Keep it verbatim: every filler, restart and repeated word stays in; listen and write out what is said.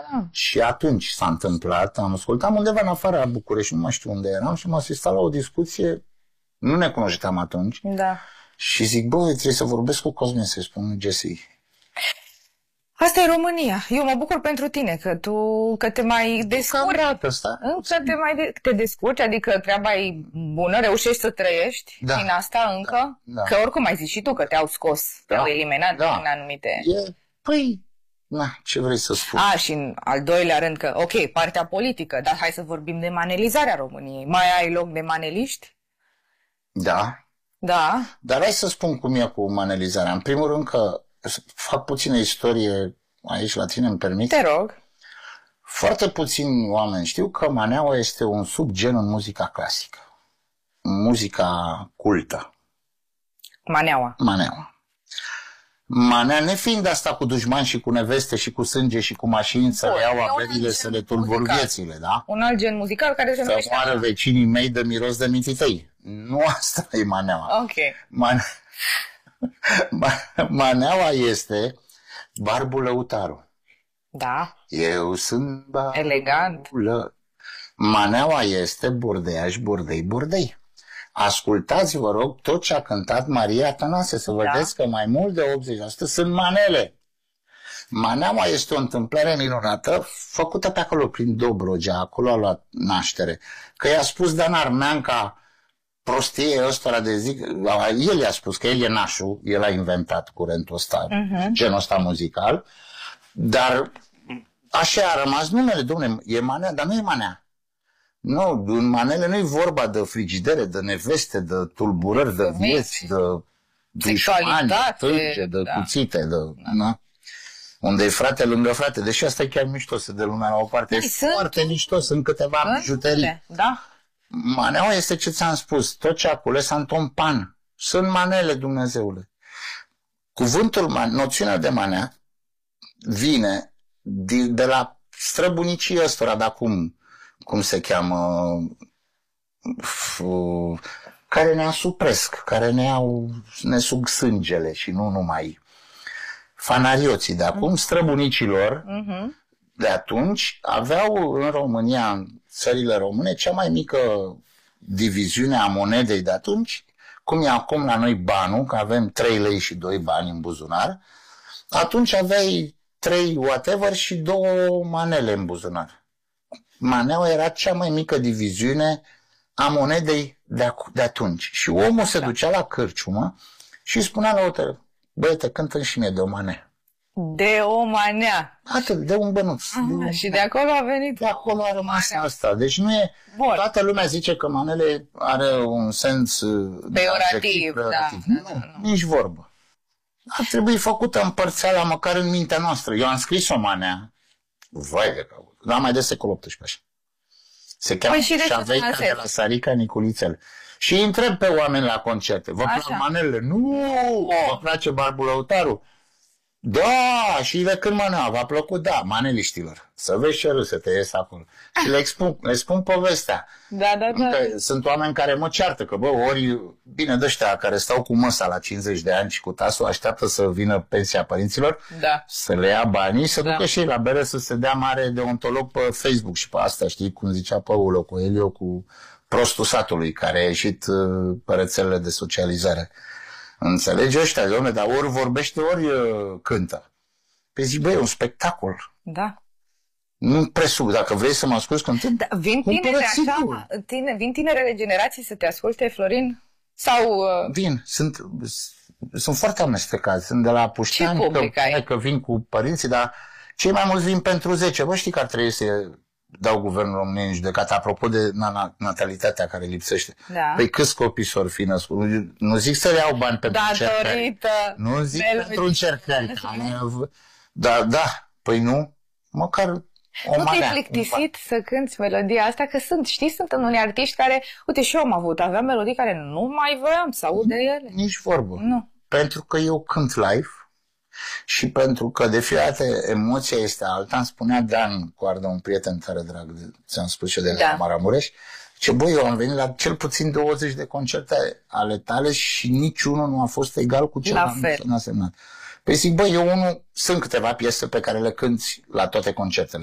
da. Și atunci s-a întâmplat, am ascultat undeva în afara București, nu mai știu unde eram, și m-a asistat la o discuție, nu ne cunoșteam atunci, Da. și zic, bă, trebuie să vorbesc cu Cosmin, să-i spun Jesse. Asta e România. Eu mă bucur pentru tine, că tu că te mai descurci. Asta. Încă te mai de, te descurci, adică treaba e bună, reușești să trăiești Da. din asta încă. Da. Că oricum ai zis și tu că te-au scos, Da. te-au eliminat Da. în anumite... E, păi, na, ce vrei să spun? A, și în al doilea rând că, ok, partea politică, dar hai să vorbim de manelizarea României. Mai ai loc de maneliști? Da. Da. Dar hai să spun cum e cu manelizarea. În primul rând că fac puțină istorie aici la tine, îmi permit. Te rog. Foarte puțini oameni știu că maneaua este un subgen în muzica clasică. Muzica cultă. Maneaua. Maneaua. Manea, nefiind asta cu dușmani și cu neveste și cu sânge și cu mașini, să le iau averile, să le tulbur viețile, da? Un alt gen muzical care se Să numește... moară vecinii mei de miros de mitităi. Nu asta e maneaua. Ok. Man... Maneaua este Barbu Lăutaru. Da. Eu sunt Barbu Elegant. Lă... Maneaua este Burdeiaș, Burdei, Burdei. Ascultați, vă rog, tot ce a cântat Maria Tănase, să Da. vedeți că mai mult de optzeci la sută sunt manele. Maneaua este o întâmplare minunată, făcută pe acolo prin Dobrogea, acolo a luat naștere. Că i-a spus Dan Armeanca prostie ăstora de zic, el i-a spus că el e nașul, el a inventat curentul ăsta, uh-huh. genul ăsta muzical, dar așa a rămas numele, dom'le, e manea, dar nu e manea. Nu, în manele nu e vorba de frigidere, de neveste, de tulburări, de vieți, de dușmani, de tânge, de da. cuțite, de... Da. Unde e frate lângă frate, deși asta e chiar mișto să dea lumea la o parte, Mai e sunt? foarte mișto, sunt câteva bijuterii. Da. Maneaua este ce ți-am spus, tot ce a cules Anton Pan. Sunt manele, Dumnezeule. Cuvântul, noțiunea de manea vine de, de la străbunicii ăstora, dar cum, cum se cheamă, f, care ne asupresc, care ne, au, ne sug sângele și nu numai fanarioții de acum, străbunicilor Uh-huh. de atunci aveau în România, în țările române, cea mai mică diviziune a monedei de atunci, cum e acum la noi banul, că avem trei lei și doi bani în buzunar, atunci aveai trei whatever și două manele în buzunar. Maneaua era cea mai mică diviziune a monedei de, de atunci. Și omul se ducea la cârciumă și spunea la o băiete, cântă și mie de o manea. De o manea. Atât, de un bănuț. Ah, și de acolo a venit. De acolo a rămas asta. Deci nu e... Bun. Toată lumea zice că manele are un sens Peorativ, da, da, nu, da, da. nici vorbă. Ar trebui făcută împărțeala măcar în mintea noastră. Eu am scris o manea. Vai de căut. Dar mai de secol optsprezece așa. Se cheamă Păi și de ce Șaveica să de la Sarica Niculițel. Și îi întreb pe oameni la concerte. Vă plac Așa. manelele? Nu! Vă place Barbu Lăutaru? Da, și le când manea, v-a plăcut? Da, maneliștilor. Să vezi ce râs să te ies acolo. Și le spun, le spun povestea. Da, da, da. Că sunt oameni care mă ceartă, că bă, ori, bine, de ăștia care stau cu măsa la cincizeci de ani și cu tasul așteaptă să vină pensia părinților, Da. să le ia banii, să Da. ducă și ei la bere să se dea mare deontolog pe Facebook și pe asta, știi, cum zicea Paulo Coelho cu prostul satului, care a ieșit uh, pe rețelele de socializare. Înțelegi ăștia, dom'le, dar ori vorbește, ori uh, cântă. Pe zic, băi, e un spectacol. Da. Nu presub, dacă vrei să mă asculți cântând, Da, vin tinere cumpără așa, sigur. tine, vin tinerele generații să te asculte, Florin? Sau... Uh, Vin, sunt, sunt foarte amestecați. Sunt de la pușteani, Ce public că, ai? că vin cu părinții, dar cei mai mulți vin pentru zece. Bă, știi că ar trebui să dau guvernul României în judecată, apropo de natalitatea care lipsește. Da. Păi câți copii s-or fi născut? Nu zic să le iau bani pentru încercări. datorită... Nu zic melodii. pentru încercări. Da, da, păi nu, măcar o Nu te-ai manea. plictisit să cânti melodia asta? Că sunt, știi, sunt unii artiști care, uite, și eu am avut, aveam melodii care nu mai voiam să aud de ele. Nici vorbă. Nu. Pentru că eu cânt live și pentru că de fiecare dată emoția este alta. Îmi spunea Dan Coardă, un prieten tare drag, ți-am spus și de la Da. Maramureș, ce băi, eu am venit la cel puțin douăzeci de concerte ale tale și niciunul nu a fost egal cu La celălalt. fel. Nu a semnat. Păi zic, băi, eu unul, sunt câteva piese pe care le cânti la toate concertele.